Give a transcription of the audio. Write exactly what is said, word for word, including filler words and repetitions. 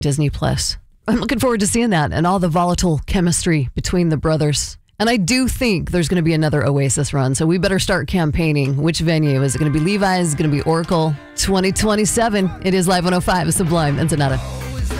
Disney Plus. I'm looking forward to seeing that and all the volatile chemistry between the brothers. And I do think there's going to be another Oasis run, so we better start campaigning. Which venue? Is it going to be Levi's? Is it going to be Oracle? twenty twenty-seven. It is Live one oh five, Sublime and Sonata.